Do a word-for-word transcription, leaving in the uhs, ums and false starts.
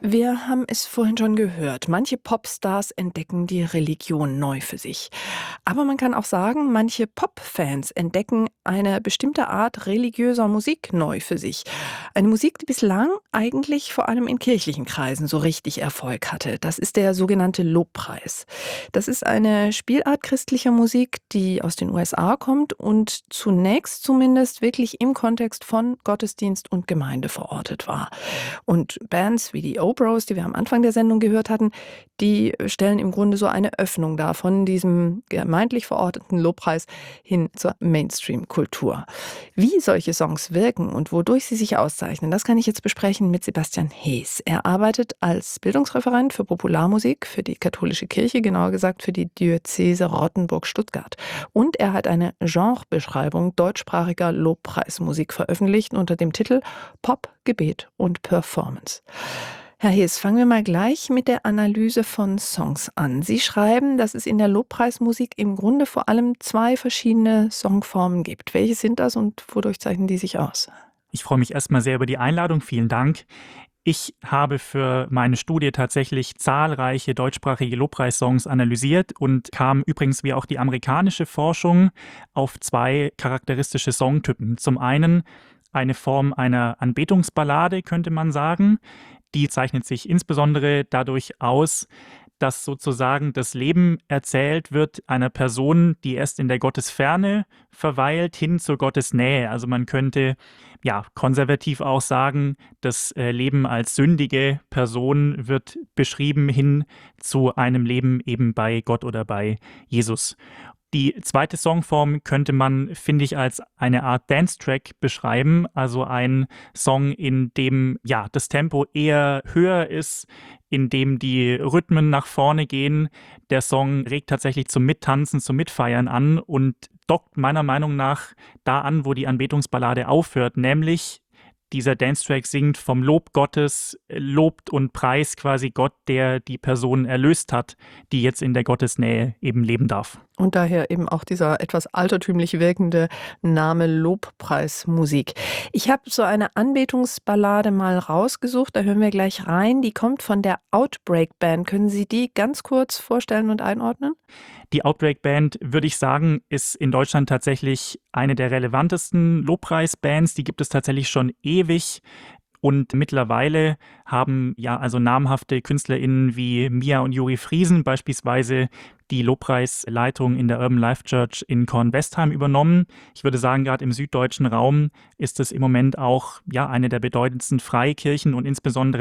Wir haben es vorhin schon gehört. Manche Popstars entdecken die Religion neu für sich. Aber man kann auch sagen, manche Popfans entdecken eine bestimmte Art religiöser Musik neu für sich. Eine Musik, die bislang eigentlich vor allem in kirchlichen Kreisen so richtig Erfolg hatte. Das ist der sogenannte Lobpreis. Das ist eine Spielart christlicher Musik, die aus den U S A kommt und zunächst zumindest wirklich im Kontext von Gottesdienst und Gemeinde verortet war. Und Bands wie die O-Bros, die wir am Anfang der Sendung gehört hatten, die stellen im Grunde so eine Öffnung dar von diesem gemeintlich verorteten Lobpreis hin zur Mainstream-Kultur. Wie solche Songs wirken und wodurch sie sich auszeichnen, das kann ich jetzt besprechen mit Sebastian Hees. Er arbeitet als Bildungsreferent für Popularmusik für die katholische Kirche, genauer gesagt für die Diözese Rottenburg-Stuttgart. Und er hat eine Genrebeschreibung deutschsprachiger Lobpreismusik veröffentlicht unter dem Titel Pop, Gebet und Performance. Herr Hees, fangen wir mal gleich mit der Analyse von Songs an. Sie schreiben, dass es in der Lobpreismusik im Grunde vor allem zwei verschiedene Songformen gibt. Welche sind das und wodurch zeichnen die sich aus? Ich freue mich erstmal sehr über die Einladung. Vielen Dank. Ich habe für meine Studie tatsächlich zahlreiche deutschsprachige Lobpreissongs analysiert und kam übrigens wie auch die amerikanische Forschung auf zwei charakteristische Songtypen. Zum einen eine Form einer Anbetungsballade, könnte man sagen. Die zeichnet sich insbesondere dadurch aus, dass sozusagen das Leben erzählt wird einer Person, die erst in der Gottesferne verweilt, hin zur Gottesnähe. Also man könnte ja konservativ auch sagen, das Leben als sündige Person wird beschrieben hin zu einem Leben eben bei Gott oder bei Jesus. Die zweite Songform könnte man, finde ich, als eine Art Dance-Track beschreiben, also ein Song, in dem ja das Tempo eher höher ist, in dem die Rhythmen nach vorne gehen. Der Song regt tatsächlich zum Mittanzen, zum Mitfeiern an und dockt meiner Meinung nach da an, wo die Anbetungsballade aufhört, nämlich dieser Dance-Track singt vom Lob Gottes, lobt und preist quasi Gott, der die Person erlöst hat, die jetzt in der Gottesnähe eben leben darf. Und daher eben auch dieser etwas altertümlich wirkende Name Lobpreismusik. Ich habe so eine Anbetungsballade mal rausgesucht, da hören wir gleich rein. Die kommt von der Outbreak Band. Können Sie die ganz kurz vorstellen und einordnen? Die Outbreak Band, würde ich sagen, ist in Deutschland tatsächlich eine der relevantesten Lobpreisbands. Die gibt es tatsächlich schon ewig. Und mittlerweile haben ja also namhafte KünstlerInnen wie Mia und Juri Friesen beispielsweise die Lobpreisleitung in der Urban Life Church in Kornwestheim übernommen. Ich würde sagen, gerade im süddeutschen Raum ist es im Moment auch ja eine der bedeutendsten Freikirchen und insbesondere